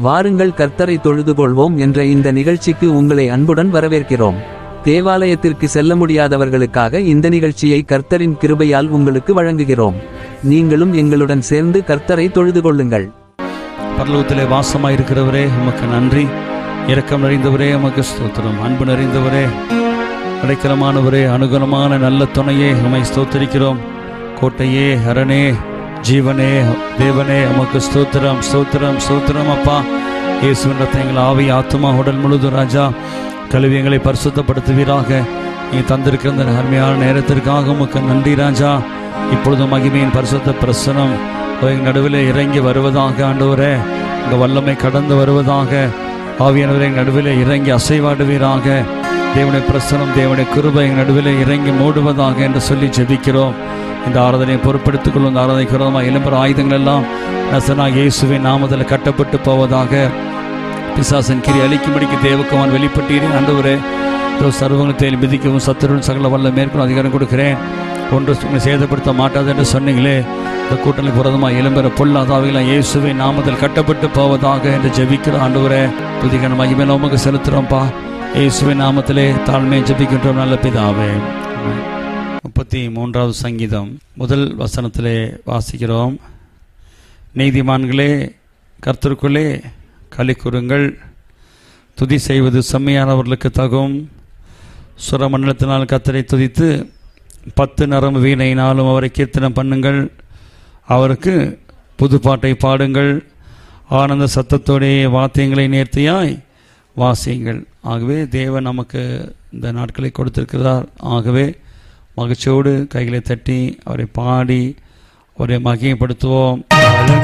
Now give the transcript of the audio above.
வாருங்கள் கர்த்தரை தொழுதுகொள்வோம் என்ற இந்த நிகழ்ச்சிக்கு உங்களை அன்புடன் வரவேற்கிறோம். தேவாலயத்திற்கு செல்ல முடியாதவர்களுக்காக இந்த நிகழ்ச்சியை கர்த்தரின் கிருபையால் உங்களுக்கு வழங்குகிறோம். நீங்களும் எங்களுடன் சேர்ந்து கர்த்தரை தொழுதுகொள்ளுங்கள். பரலோகத்திலே வாசமாயிருக்கிறவரே உமக்கு நன்றி. இரக்கம் நிறைந்தவரே உமக்கு ஸ்தோத்திரம். அன்பு நிறைந்தவரே, அடைக்கலமானவரே, அனுகூலமான நல்ல துணையே உம்மை ஸ்தோத்திரிக்கிறோம். கோட்டையே, அரணே, ஜீவனே, தேவனே உமக்கு ஸ்தோத்திரம், ஸ்தோத்திரம், ஸ்தோத்திரம். அப்பா, இயேசுவின் ரத்தம் எங்கள் ஆவி, ஆத்துமா, உடல் முழுதும் ராஜா கழுவி எங்களை பரிசுத்தப்படுத்துவீராக. நீ தந்திருக்கிற இந்த அருமையான நேரத்திற்காக உமக்கு நன்றி ராஜா. இப்பொழுது மகிமையின் பரிசுத்த பிரசனம் எங்கள் நடுவில் இறங்கி வருவதாக. ஆண்டவரே, உங்கள் வல்லமை கடந்து வருவதாக. ஆவியானவரே, எங்கள் நடுவில் இறங்கி அசைவாடுவீராக. தேவனுடைய பிரசனம், தேவனுடைய கிருபை எங்கள் நடுவில் இறங்கி மூடுவதாக என்று சொல்லி ஜெபிக்கிறோம். இந்த ஆராதனையை பொறுப்படுத்திக் கொள்ளும். இந்த ஆராதனைக்கு விரோதமாக எழும்புற ஆயுதங்கள் எல்லாம் நசனாகிய இயேசுவின் நாமத்தில் கட்டப்பட்டு போவதாக. பிசாசன் கிரி அழிக்கும்படிக்கு தேவக்குமான் வெளிப்பட்டீரே. ஆண்டவரே, சர்வங்களை மிதிக்கவும் சத்துருவின் சகல வல்ல மேற்கொள்ள அதிகாரம் கொடுக்கிறேன். ஒன்று உங்களை சேதப்படுத்த மாட்டாது என்று சொன்னீங்களே. இந்த கூட்டணிக்கு விரோதமாக எழும்புற பொல்லாதாவிலாம் இயேசுவின் நாமத்தில் கட்டப்பட்டு போவதாக என்று ஜெபிக்கிறோம். ஆண்டவரே, துதிக்கான மகிமையில உமக்கு செலுத்துகிறோம்ப்பா. இயேசுவின் நாமத்திலே தாழ்மையை ஜெபிக்கின்றோம் நல்ல பிதாவே. 33வது சங்கீதம் முதல் வசனத்திலே வாசிக்கிறோம். நீதிமான்களே, கர்த்தருக்குள்ளே களி கூறுங்கள். துதி செய்வது செம்மையானவர்களுக்கு தகும். சுரமண்டலத்தினால் கர்த்தரை துதித்து 10 நரம்பு வீணையினாலும் அவரை கீர்த்தனம் பண்ணுங்கள். அவருக்கு புதுப்பாட்டை பாடுங்கள். ஆனந்த சத்தத்தோடைய வாத்தியங்களை நேர்த்தியாய் வாசியுங்கள். ஆகவே தேவன் நமக்கு இந்த நாட்களை கொடுத்திருக்கிறார். ஆகவே மகிழ்ச்சியோடு கைகளை தட்டி அவரை பாடி அவரை மகிமைப்படுத்துவோம்.